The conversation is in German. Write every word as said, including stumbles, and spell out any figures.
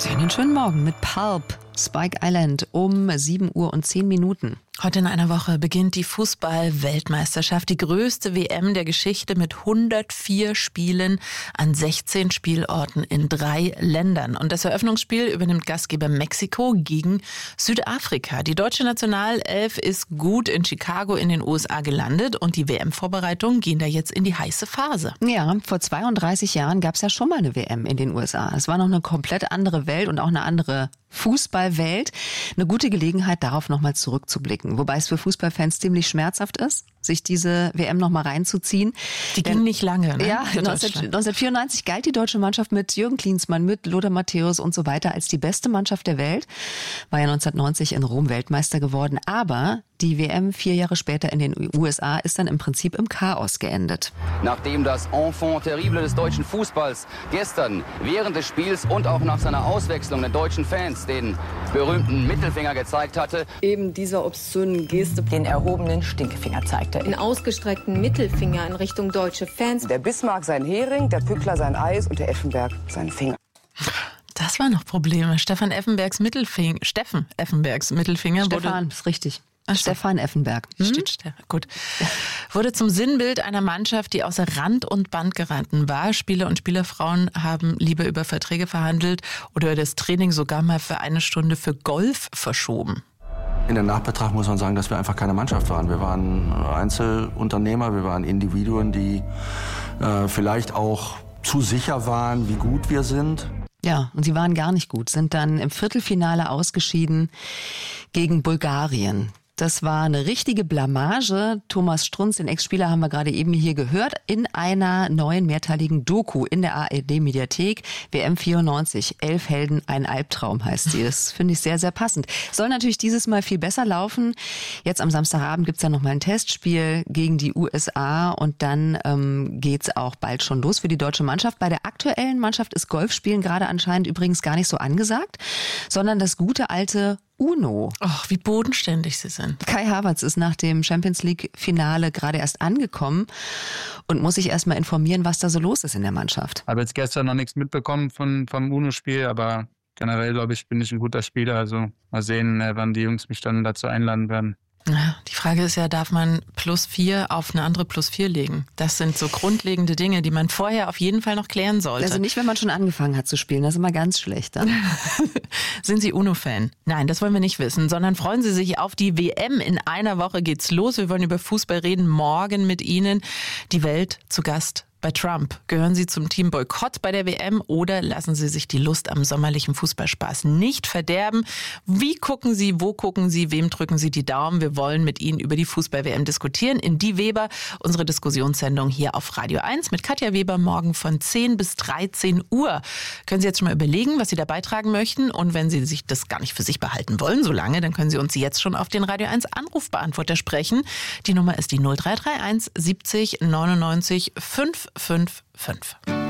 Einen schönen Morgen mit Pulp, Spike Island um sieben Uhr und zehn Minuten. Heute in einer Woche beginnt die Fußball-Weltmeisterschaft, die größte W M der Geschichte mit hundertvier Spielen an sechzehn Spielorten in drei Ländern. Und das Eröffnungsspiel übernimmt Gastgeber Mexiko gegen Südafrika. Die deutsche Nationalelf ist gut in Chicago in den U S A gelandet und die W M-Vorbereitungen gehen da jetzt in die heiße Phase. Ja, vor zweiunddreißig Jahren gab es ja schon mal eine W M in den U S A. Es war noch eine komplett andere Welt und auch eine andere Fußballwelt. Eine gute Gelegenheit, darauf nochmal zurückzublicken. Wobei es für Fußballfans ziemlich schmerzhaft ist, sich diese W M nochmal reinzuziehen. Die ging Denn, nicht lange, ne? Ja, neunzehnhundertvierundneunzig galt die deutsche Mannschaft mit Jürgen Klinsmann, mit Lothar Matthäus und so weiter als die beste Mannschaft der Welt. War ja neunzehnhundertneunzig in Rom Weltmeister geworden. Aber die W M vier Jahre später in den U S A ist dann im Prinzip im Chaos geendet. Nachdem das Enfant terrible des deutschen Fußballs gestern während des Spiels und auch nach seiner Auswechslung den deutschen Fans den berühmten Mittelfinger gezeigt hatte. Eben dieser obszönen Geste den erhobenen Stinkefinger zeigte. Den ausgestreckten Mittelfinger in Richtung deutsche Fans. Der Bismarck sein Hering, der Pückler sein Eis und der Effenberg seinen Finger. Das waren noch Probleme. Stefan Effenbergs Mittelfinger, Steffen Effenbergs Mittelfinger Stefan, wurde... ist richtig. Ach, Stefan Effenberg. Hm? Steht Stefan, gut. Wurde zum Sinnbild einer Mannschaft, die außer Rand und Band geraten war. Spieler und Spielerfrauen haben lieber über Verträge verhandelt oder das Training sogar mal für eine Stunde für Golf verschoben. In der Nachbetrachtung muss man sagen, dass wir einfach keine Mannschaft waren. Wir waren Einzelunternehmer, wir waren Individuen, die äh, vielleicht auch zu sicher waren, wie gut wir sind. Ja, und sie waren gar nicht gut, sind dann im Viertelfinale ausgeschieden gegen Bulgarien. Das war eine richtige Blamage. Thomas Strunz, den Ex-Spieler, haben wir gerade eben hier gehört, in einer neuen mehrteiligen Doku in der A R D-Mediathek. W M vierundneunzig, elf Helden, ein Albtraum heißt sie. Das finde ich sehr, sehr passend. Soll natürlich dieses Mal viel besser laufen. Jetzt am Samstagabend gibt's ja noch mal ein Testspiel gegen die U S A und dann ähm, geht's auch bald schon los für die deutsche Mannschaft. Bei der aktuellen Mannschaft ist Golfspielen gerade anscheinend übrigens gar nicht so angesagt, sondern das gute alte Uno. Ach, wie bodenständig sie sind. Kai Havertz ist nach dem Champions-League-Finale gerade erst angekommen und muss sich erst mal informieren, was da so los ist in der Mannschaft. Ich habe jetzt gestern noch nichts mitbekommen von, vom Uno-Spiel, aber generell, glaube ich, bin ich ein guter Spieler. Also mal sehen, wann die Jungs mich dann dazu einladen werden. Ja, die Frage ist ja, darf man plus vier auf eine andere plus vier legen? Das sind so grundlegende Dinge, die man vorher auf jeden Fall noch klären sollte. Also nicht, wenn man schon angefangen hat zu spielen, das ist immer ganz schlecht dann. Sind Sie Uno-Fan? Nein, das wollen wir nicht wissen, sondern freuen Sie sich auf die W M. In einer Woche geht's los. Wir wollen über Fußball reden, morgen mit Ihnen. Die Welt zu Gast bei Trump. Gehören Sie zum Team Boykott bei der W M oder lassen Sie sich die Lust am sommerlichen Fußballspaß nicht verderben? Wie gucken Sie, wo gucken Sie, wem drücken Sie die Daumen? Wir wollen mit Ihnen über die Fußball-W M diskutieren. In Die Weber, unsere Diskussionssendung hier auf Radio eins mit Katja Weber morgen von zehn bis dreizehn Uhr. Können Sie jetzt schon mal überlegen, was Sie da beitragen möchten? Und wenn Sie sich das gar nicht für sich behalten wollen, so lange, dann können Sie uns jetzt schon auf den Radio eins Anrufbeantworter sprechen. Die Nummer ist die null drei drei eins siebzig neunundneunzig fünf fünf fünf.